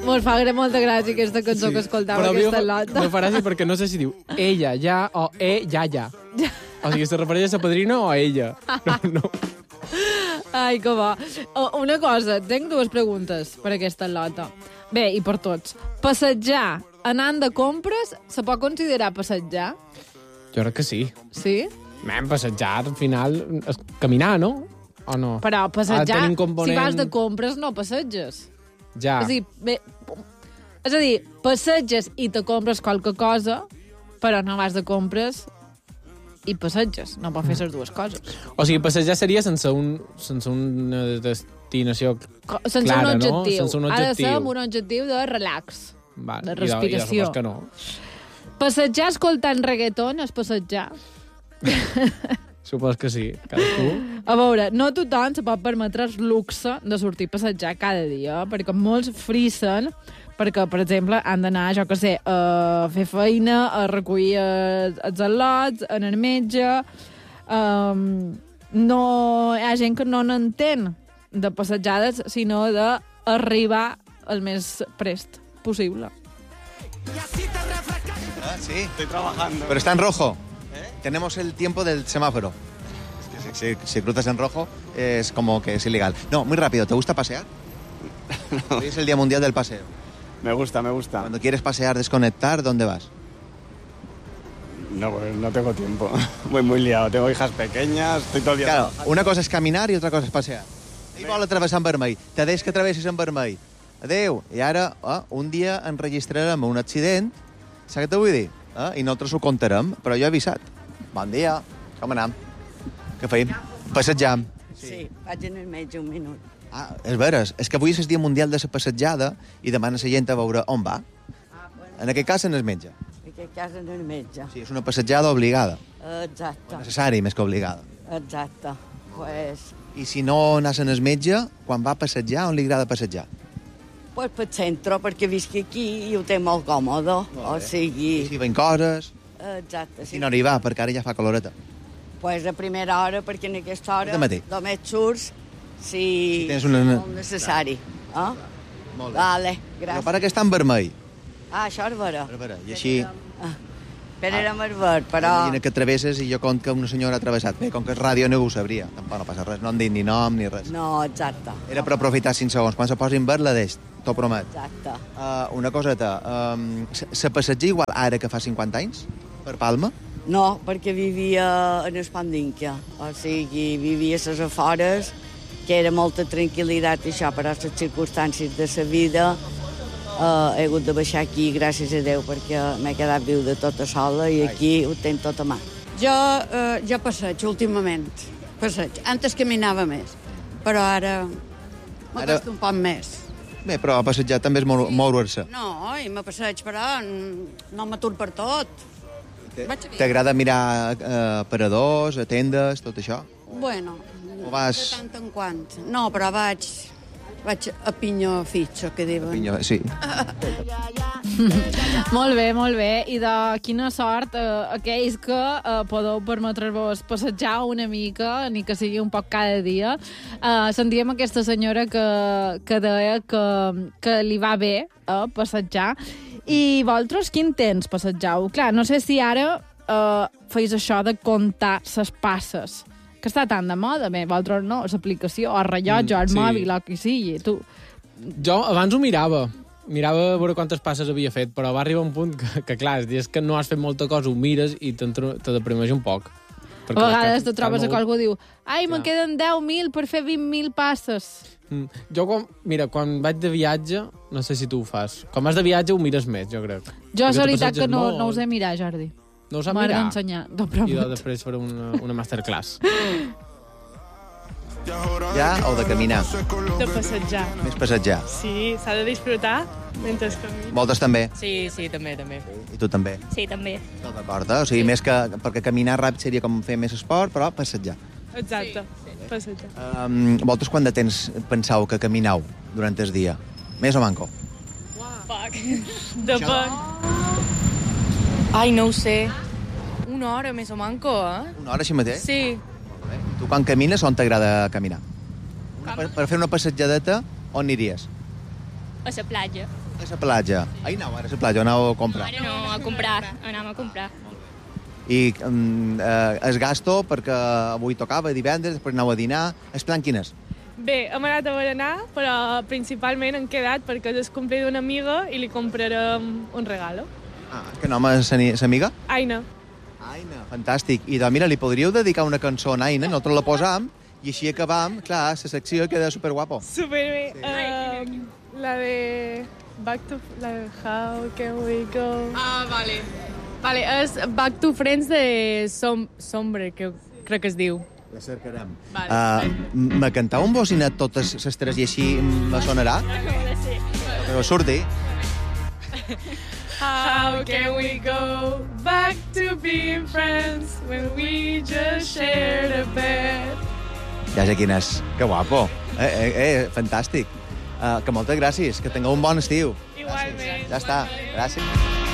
Mos fa molta gràcia aquesta cançó que escoltava aquesta lota. Me fa gràcia perquè no sé si diu ella, ja, o ja. O sigui, se refereix a la padrina o a ella. No. Ai, que bo. Una cosa, tinc dues preguntes per aquesta lota. Bé, i per tots. Passejar anant de compres se pot considerar passejar? Jo crec que sí. Sí? Passejar, al final, és caminar, no? O no? Però passejar, component... si vas de compres, no passeges. Ja. És a dir, passeges i te compres qualque cosa, però no vas de compres i passeges. No pots fer les dues coses. O sigui, passejar seria sense una destinació sense clara, un objectiu. no? Sense un objectiu. Ha de ser amb un objectiu de relax, de respiració. I de que no. Passejar escoltant reggaeton és passejar? Supos que sí, cadascú. A veure, no tothom se pot permetre el luxe de sortir a passejar cada dia, perquè molts frissen, perquè, per exemple, han d'anar, jo què sé, a fer feina, a recollir els al·lots, a anar al metge. No, hi ha gent que no n'entén de passejades, sinó d'arribar el més prest possible. Sí, estoy trabajando. Pero está en rojo. Tenemos el tiempo del semáforo. Es que si cruzas en rojo es como que es ilegal. No, muy rápido. ¿Te gusta pasear? No. Hoy es el Día Mundial del Paseo. Me gusta. Cuando quieres pasear, desconectar, ¿dónde vas? No, pues no tengo tiempo. Voy muy liado. Tengo hijas pequeñas, estoy todo el día... Claro, una cosa es caminar y otra cosa es pasear. Ell vol atravessar en vermell. Te deix que travessis en vermell. Adéu. I ara, un dia enregistrarem un accident, saps què t'ho vull dir? I nosaltres ho contarem, però jo he avisat. Bon dia, com anem? Què feim? Passejam. Sí, vaig en el metge un minut. És veres, és que avui és el Dia Mundial de la Passejada i demana la gent a veure on va. Bueno. En aquest cas, en el metge. En aquest cas, en el metge. Sí, és una passejada obligada. Exacte. Necessari, més que obligada. Exacte. Pues... I si no anàs en el metge, quan va a passejar, on li agrada passejar? Pues pel centre, perquè visc aquí i ho té molt còmode. O sigui... I si ven coses... Exacte, sí. Si no hi va, perquè ara ja fa caloreta. Pues a primera hora, perquè en aquesta hora només surts si tens una... molt necessari. Molt bé. Vale, gràcies. Però para que està en vermell. Això és vera. I així... Però era més verd, però... Imagina que travesses i jo conto que una senyora ha travessat. Bé, com que és ràdio no ho sabria. Tampoc no passa res, no em dit ni nom ni res. No, exacte. Era per aprofitar 5 segons. Quan se posin verd la deix, t'ho promet. Exacte. Una coseta, se passeja igual ara que fa 50 anys? Per Palma? No, perquè vivia en Espandínquia. O sigui, vivia a les afores, que era molta tranquil·litat i això, però les circumstàncies de la vida he hagut de baixar aquí, gràcies a Déu, perquè m'he quedat viuda tota sola i aquí ho tenc tot a mà. Jo passeig últimament. Passeig. Antes caminava més, però ara m'acosta un poc més. Bé, però passejar també és moure-se. No, i me passeig, però no m'atur per tot. T'agrada mirar aparadors, tendes, tot això? Bueno, o vas... de tant en quant. No, però vaig a pinyo fitxo, que diuen. Pinyo, sí. Molt bé. I de quina sort aquells que podeu permetre-vos passejar una mica, ni que sigui un poc cada dia. Sentíem aquesta senyora que deia que li va bé passejar. I vosaltres quin temps passegeu? Clar, no sé si ara feis això de comptar les passes, que està tan de moda. Bé, vosaltres no, l'aplicació, el rellotge, el mòbil, el que sigui. Jo abans ho mirava a veure quantes passes havia fet, però va arribar un punt que clar, és que no has fet molta cosa, ho mires i te deprimeix un poc. A vegades te trobes que algú diu ai, me'n queden 10.000 per fer 20.000 passes. Jo, quan vaig de viatge, no sé si tu ho fas, quan vas de viatge ho mires més, jo crec. Jo, és veritat que no ho sé mirar, Jordi. No ho sap mirar? M'ha d'ensenyar, no promet. I després faré una masterclass. Ja o de caminar? De passejar. Més passejar. Sí, s'ha de disfrutar mentre camina. Voltes també? Sí, també. I tu també? Sí, també. Tot d'acord, O sigui, més que... Perquè caminar ràpid seria com fer més esport, però passejar. Exacte, passejar. Vosaltres quant de temps penseu que camineu durant el dia? Més o manco? Poc. Depèn. Ai, no ho sé. Una hora més o manco, Una hora així mateix? Sí. Tu quan camines, on t'agrada caminar? Per fer una passejadeta, on aniries? A la platja. A la platja. Ahir anau, ara a la platja, anau a comprar. No, a comprar. Anàvem a comprar. I es gasto perquè avui tocava divendres, després anau a dinar. El plan quin és? Bé, hem anat a berenar, però principalment hem quedat perquè és el cumple d'una amiga i li comprarem un regalo. Que nom és l'amiga? Aina. Aina, fantàstic. I doncs, mira, li podríeu dedicar una cançó a Aina, nosaltres la posam, i així acabam, clar, la secció queda superguapo. Superbé. La de... Back to... La de How Can We Go... Vale. Vale, és Back to Friends de Sombre, que crec que es diu. La cercarem. Vale. Me cantau un bocinet totes les tres i així me sonarà? Però surti. How can we go back to being friends when we just shared a bed? Ja sé quin és. Que guapo. Fantàstic. Que moltes gràcies. Que tingueu un bon estiu. Igualment. Ja està. Gràcies.